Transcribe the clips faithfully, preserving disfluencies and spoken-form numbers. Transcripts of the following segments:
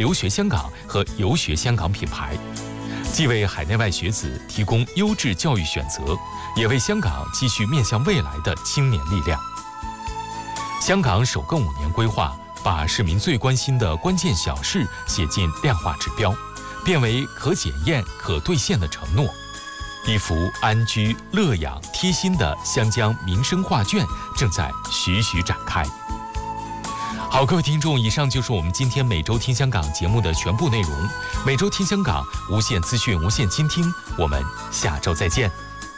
留学香港和游学香港品牌，既为海内外学子提供优质教育选择，也为香港积蓄面向未来的青年力量。香港首个五年规划，把市民最关心的关键小事写进量化指标，变为可检验、可兑现的承诺。一幅安居乐养、贴心的湘江民生画卷正在徐徐展开。好，各位听众，以上就是我们今天每周听香港节目的全部内容。每周听香港，无限资讯，无限倾听。我们下周再见。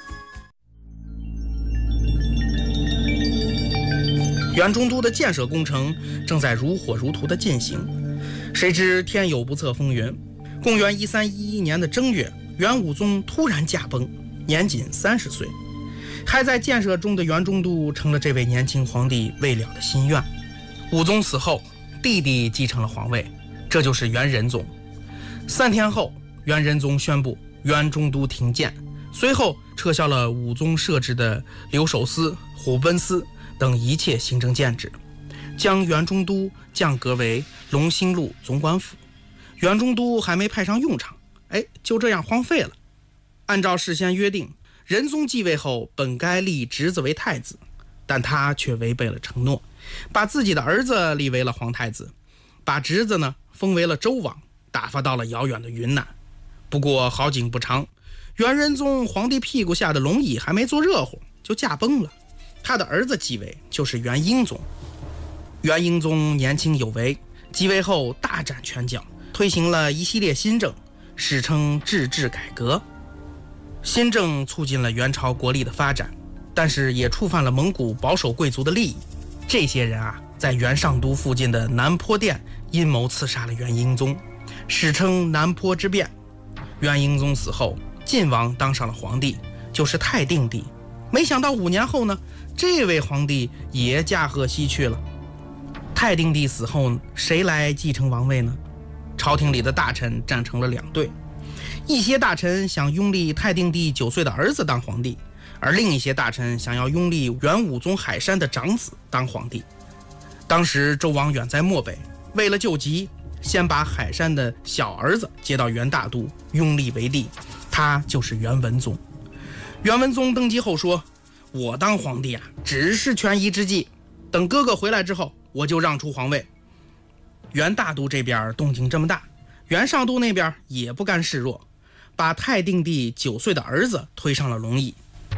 原中都的建设工程正在如火如荼的进行，谁知天有不测风云。公元一三一一年的正月，元武宗突然驾崩，年仅三十岁。还在建设中的元中都成了这位年轻皇帝未了的心愿。武宗死后，弟弟继承了皇位，这就是元仁宗。三天后，元仁宗宣布元中都停建，随后撤销了武宗设置的留守司、虎贲司等一切行政建制，将元中都降格为龙兴路总管府。元中都还没派上用场，哎，就这样荒废了。按照事先约定，仁宗继位后本该立侄子为太子，但他却违背了承诺，把自己的儿子立为了皇太子，把侄子呢封为了周王，打发到了遥远的云南。不过好景不长，元仁宗皇帝屁股下的龙椅还没坐热乎就驾崩了，他的儿子继位，就是元英宗。元英宗年轻有为，继位后大展拳脚，推行了一系列新政，史称治治改革。新政促进了元朝国力的发展，但是也触犯了蒙古保守贵族的利益。这些人啊，在元上都附近的南坡店阴谋刺杀了元英宗，史称南坡之变。元英宗死后，晋王当上了皇帝，就是太定帝。没想到五年后呢，这位皇帝也驾鹤西去了。太定帝死后，谁来继承王位呢？朝廷里的大臣站成了两队，一些大臣想拥立太定帝九岁的儿子当皇帝，而另一些大臣想要拥立元武宗海山的长子当皇帝。当时周王远在漠北，为了救急，先把海山的小儿子接到元大都，拥立为帝，他就是元文宗。元文宗登基后说，我当皇帝啊，只是权宜之计，等哥哥回来之后，我就让出皇位。元大都这边动静这么大，元上都那边也不甘示弱，把太定帝九岁的儿子推上了龙椅。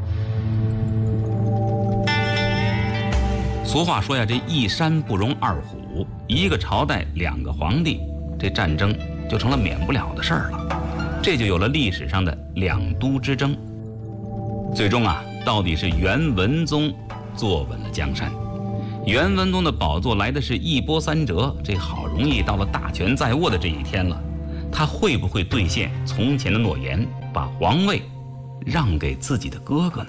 俗话说呀，这一山不容二虎，一个朝代两个皇帝，这战争就成了免不了的事儿了。这就有了历史上的两都之争。最终啊，到底是元文宗坐稳了江山。元文宗的宝座来的是一波三折，这好容易到了大权在握的这一天了，他会不会兑现从前的诺言，把皇位让给自己的哥哥呢？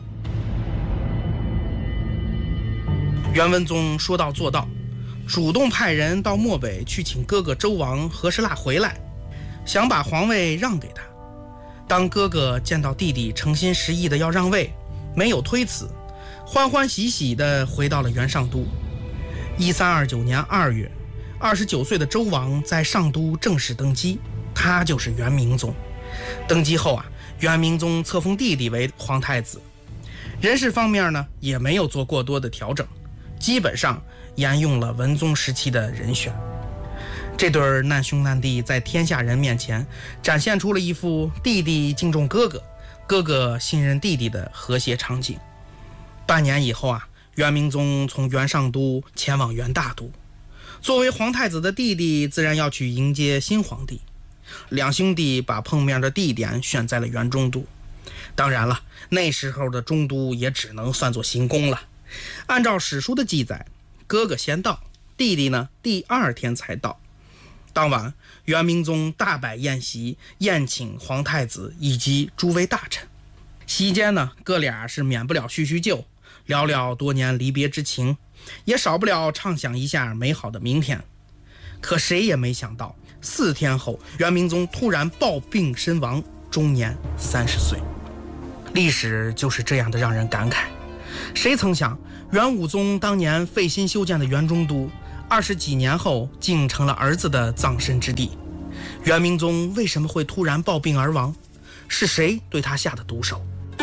元文宗说到做到，主动派人到漠北去请哥哥周王和氏腊回来，想把皇位让给他。当哥哥见到弟弟诚心实意的要让位，没有推辞，欢欢喜喜地回到了元上都。一三二九年二月，二十九岁的周王在上都正式登基，他就是元明宗。登基后啊，元明宗册封弟弟为皇太子。人事方面呢，也没有做过多的调整，基本上沿用了文宗时期的人选。这对难兄难弟在天下人面前展现出了一副弟弟敬重哥哥，哥哥信任弟弟的和谐场景。半年以后啊，元明宗从元上都前往元大都，作为皇太子的弟弟自然要去迎接新皇帝。两兄弟把碰面的地点选在了元中都。当然了，那时候的中都也只能算作行宫了。按照史书的记载，哥哥先到，弟弟呢第二天才到。当晚，元明宗大摆宴席，宴请皇太子以及诸位大臣。席间呢，哥俩是免不了叙叙旧，聊聊多年离别之情，也少不了畅想一下美好的明天。可谁也没想到，四天后，元明宗突然暴病身亡，终年三十岁。历史就是这样的让人感慨。谁曾想，元武宗当年费心修建的元中都， 二十几年后竟成了儿子的葬身之地。元明宗为什么会突然暴病而亡？是谁对他下的毒手？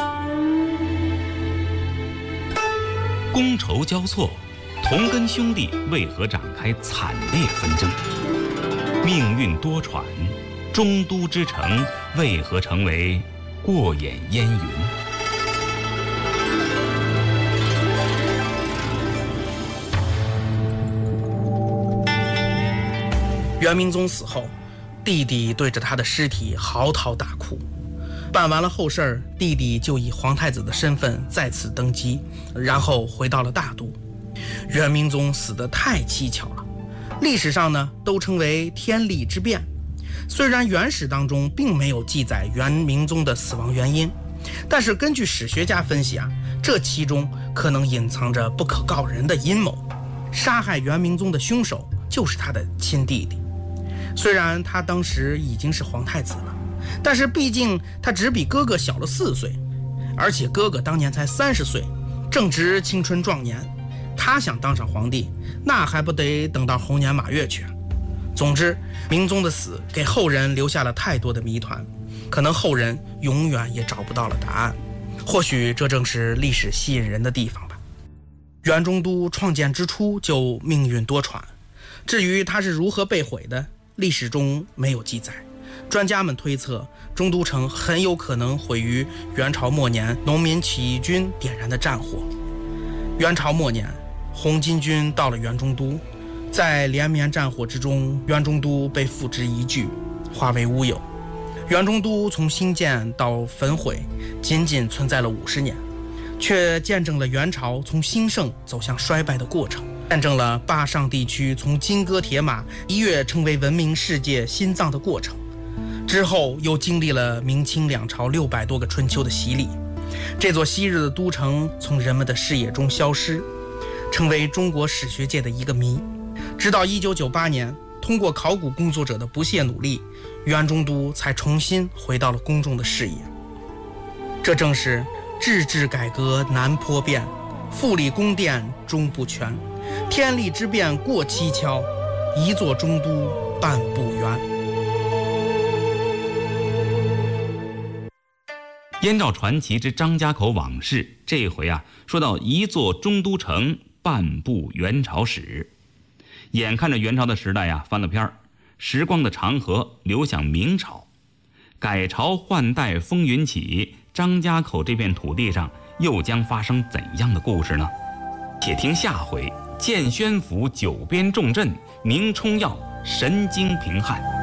觥筹交错，同根兄弟为何展开惨烈纷争？命运多舛，中都之城为何成为过眼烟云？ 元明宗死后，弟弟对着他的尸体嚎啕大哭。办完了后事儿，弟弟就以皇太子的身份再次登基，然后回到了大都。元明宗死得太蹊跷了，历史上呢都称为天历之变。虽然原始当中并没有记载元明宗的死亡原因，但是根据史学家分析啊，这其中可能隐藏着不可告人的阴谋。杀害元明宗的凶手就是他的亲弟弟。虽然他当时已经是皇太子了，但是毕竟他只比哥哥小了四岁，而且哥哥当年才三十岁，正值青春壮年。他想当上皇帝，那还不得等到猴年马月去？总之，明宗的死给后人留下了太多的谜团，可能后人永远也找不到了答案。或许这正是历史吸引人的地方吧。元中都创建之初就命运多舛，至于它是如何被毁的，历史中没有记载。专家们推测，中都城很有可能毁于元朝末年农民起义军点燃的战火。元朝末年，红巾军到了元中都，在连绵战火之中，元中都被付之一炬，化为乌有。元中都从兴建到焚毁，仅仅存在了五十年，却见证了元朝从兴盛走向衰败的过程，见证了坝上地区从金戈铁马一跃成为闻名世界心脏的过程。之后又经历了明清两朝六百多个春秋的洗礼，这座昔日的都城从人们的视野中消失，成为中国史学界的一个谜。直到一九九八年，通过考古工作者的不懈努力，元中都才重新回到了公众的视野。这正是制治改革难颇变，复立宫殿终不全，天历之变过蹊跷，一座中都半不圆。 燕赵传奇之张家口往事，这回啊说到一座中都城，半部元朝史。眼看着元朝的时代啊翻了篇儿，时光的长河流向明朝，改朝换代风云起，张家口这片土地上又将发生怎样的故事呢？且听下回建宣府九边重镇，明冲要神经平汉。